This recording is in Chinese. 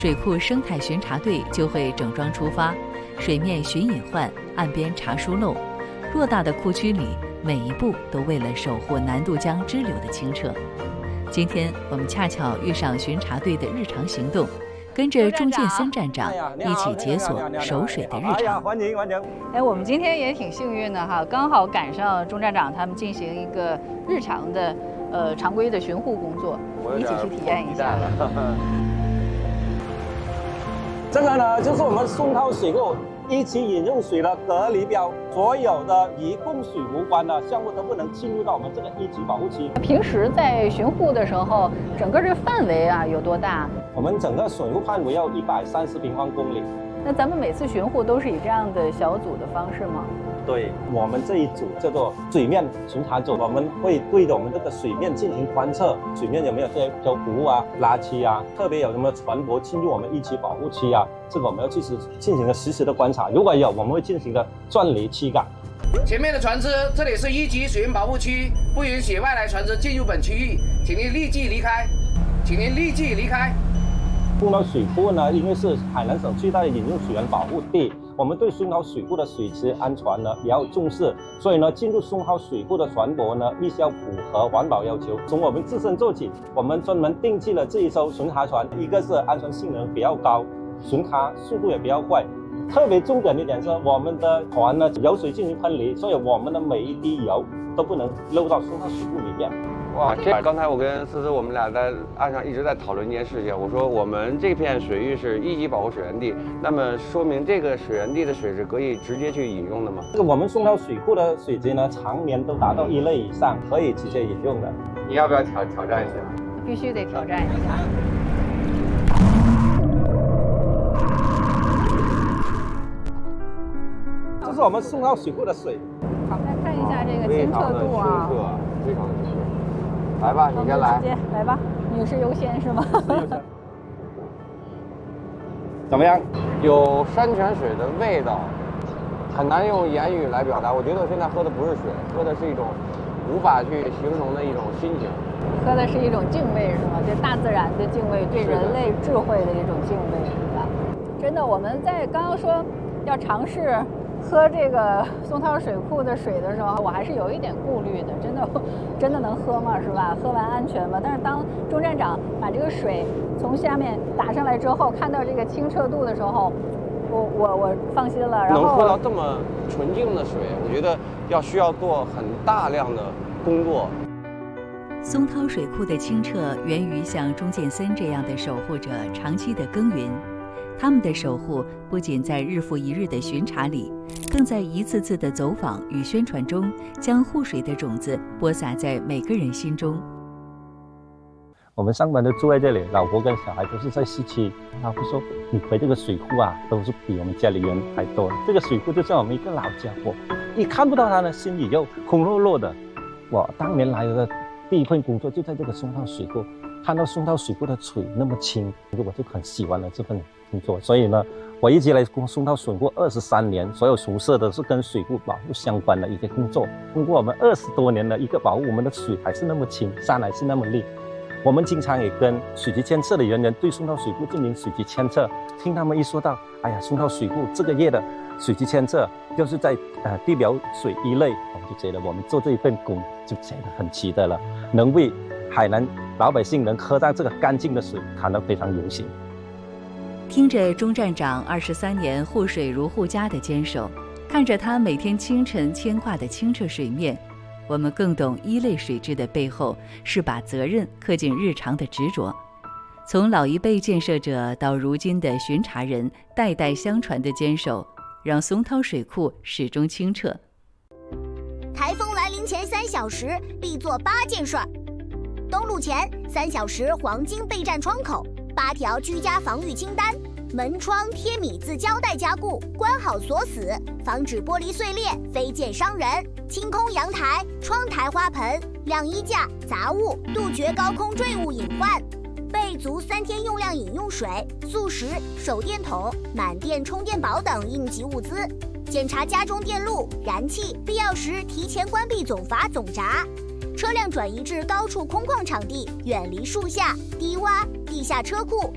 水库生态巡查队就会整装出发，水面寻隐患，岸边查疏漏。偌大的库区里，每一步都为了守护南渡江支流的清澈。今天我们恰巧遇上巡查队的日常行动，跟着钟建森站长一起解锁守水的日常。 欢迎欢迎！ 我们今天也挺幸运的哈，刚好赶上钟站长他们进行一个日常的常规的巡护工作，一起去体验一下。 这个呢，就是我们松涛水库一级饮用水的隔离标，所有的与供水无关的项目都不能进入到我们这个一级保护区。 平时在巡护的时候，整个这个范围啊有多大？ 我们整个水库范围要130平方公里。 那咱们每次巡护都是以这样的小组的方式吗？ 对，我们这一组叫做水面巡查组，我们会对着我们这个水面进行观测，水面有没有这些漂浮啊、垃圾啊，特别有什么船舶进入我们一级保护区啊，这个我们要进行个实时的观察，如果有，我们会进行个钻离驱赶。 前面的船只，这里是一级水源保护区，不允许外来船只进入本区域，请您立即离开，请您立即离开。 松涛水库呢，因为是海南省最大的饮用水源保护地，我们对松涛水库的水质安全呢也要重视，所以呢，进入松涛水库的船舶呢，必须要符合环保要求。从我们自身做起，我们专门定制了这一艘巡查船，一个是安全性能比较高，巡查速度也比较快。特别重点一点是，我们的船呢油水进行分离，所以我们的每一滴油都不能漏到松涛水库里面。 哇，刚才我跟思思我们俩在岸上一直在讨论一件事情。我说我们这片水域是一级保护水源地，那么说明这个水源地的水是可以直接去饮用的吗？ 这个我们松涛水库的水质呢，常年都达到1类以上，可以直接饮用的。 你要不要挑战一下？ 必须得挑战一下。 这是我们松涛水库的水。 好，来看一下这个清澈度啊， 非常清澈。来吧，你先来。 直接来吧，女士优先是吗？ 怎么样？ 有山泉水的味道，很难用言语来表达。我觉得我现在喝的不是水，喝的是一种无法去形容的一种心情。 喝的是一种敬畏是吗？对大自然的敬畏，对人类智慧的一种敬畏，是吧？真的，我们在刚刚说要尝试喝这个松涛水库的水的时候，我还是有一点顾虑的，真的能喝吗？是吧？喝完安全吗？但是当钟站长把这个水从下面打上来之后，看到这个清澈度的时候，我放心了。然后能喝到这么纯净的水，我觉得需要做很大量的工作。 松涛水库的清澈源于像钟建森这样的守护者长期的耕耘。他们的守护不仅在日复一日的巡查里，更在一次次的走访与宣传中，将护水的种子播撒在每个人心中。 我们上班都住在这里，老婆跟小孩都是在市区。老婆说：“你回这个水库啊，都是比我们家里人还多。这个水库就像我们一个老家伙，一看不到它呢，心里就空落落的。”我当年来的第一份工作就在这个松涛水库，看到松涛水库的水那么清，我就很喜欢了这份工作。所以呢，我一直来松涛水库23年，所有从事的是跟水库保护相关的一些工作。通过我们20多年的一个保护，我们的水还是那么清，山还是那么绿。我们经常也跟水质监测的人员对松涛水库进行水质监测，听他们一说到，哎呀，松涛水库这个月的水质监测就是在地表水1类，我们就觉得我们做这一份工就觉得很值得了，能为海南老百姓能喝到这个干净的水感到非常荣幸。 听着钟站长23年护水如护家的坚守，看着他每天清晨牵挂的清澈水面，我们更懂1类水质的背后是把责任刻进日常的执着。从老一辈建设者到如今的巡查人，代代相传的坚守，让松涛水库始终清澈。 台风来临前3小时必做8件事儿：登陆前3小时黄金备战窗口，8条居家防御清单。门窗贴米字胶带加固，关好锁死，防止玻璃碎裂飞溅伤人。清空阳台、窗台花盆、晾衣架、杂物，杜绝高空坠物隐患。备足3天用量饮用水、速食、手电筒、满电充电宝等应急物资。检查家中电路、燃气，必要时提前关闭总阀总闸。车辆转移至高处空旷场地，远离树下、低洼、地下车库、